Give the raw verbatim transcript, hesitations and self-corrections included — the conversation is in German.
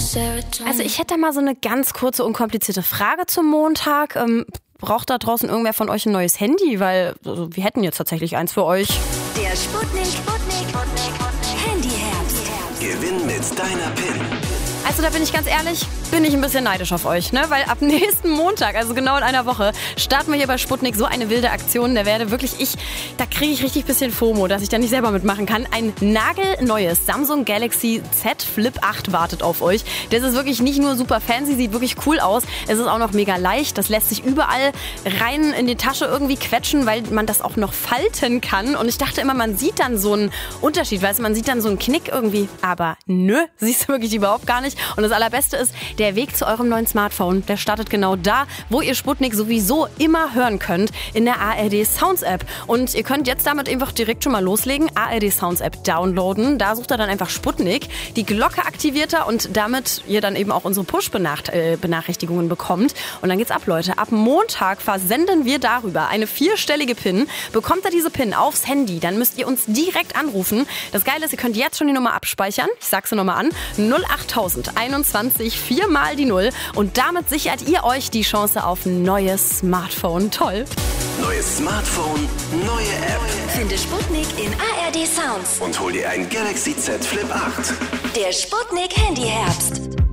Also ich hätte mal so eine ganz kurze, unkomplizierte Frage zum Montag. Ähm, braucht da draußen irgendwer von euch ein neues Handy? Weil also, wir hätten jetzt tatsächlich eins für euch. Der Sputnik, Sputnik, Handyherbst. Gewinn mit deiner PIN. Also da bin ich ganz ehrlich, bin ich ein bisschen neidisch auf euch, ne? Weil ab nächsten Montag, also genau in einer Woche, starten wir hier bei Sputnik so eine wilde Aktion. Da werde wirklich ich, da kriege ich richtig bisschen FOMO, dass ich da nicht selber mitmachen kann. Ein nagelneues Samsung Galaxy Z Flip acht wartet auf euch. Das ist wirklich nicht nur super fancy, sieht wirklich cool aus. Es ist auch noch mega leicht. Das lässt sich überall rein in die Tasche irgendwie quetschen, weil man das auch noch falten kann. Und ich dachte immer, man sieht dann so einen Unterschied, weißt du, man sieht dann so einen Knick irgendwie. Aber nö, siehst du wirklich überhaupt gar nicht. Und das Allerbeste ist, der Weg zu eurem neuen Smartphone, der startet genau da, wo ihr Sputnik sowieso immer hören könnt, in der A R D Sounds App. Und ihr könnt jetzt damit einfach direkt schon mal loslegen, A R D Sounds App downloaden. Da sucht ihr dann einfach Sputnik, die Glocke aktiviert ihr und damit ihr dann eben auch unsere Push-Benachrichtigungen bekommt. Und dann geht's ab, Leute. Ab Montag versenden wir darüber eine vierstellige PIN. Bekommt ihr diese PIN aufs Handy, dann müsst ihr uns direkt anrufen. Das Geile ist, ihr könnt jetzt schon die Nummer abspeichern. Ich sag's nochmal an. null achttausend einundzwanzig, viermal die Null. Und damit sichert ihr euch die Chance auf ein neues Smartphone. Toll. Neues Smartphone, neue App. Finde Sputnik in A R D Sounds. Und hol dir ein Galaxy Z Flip acht. Der Sputnik Handyherbst.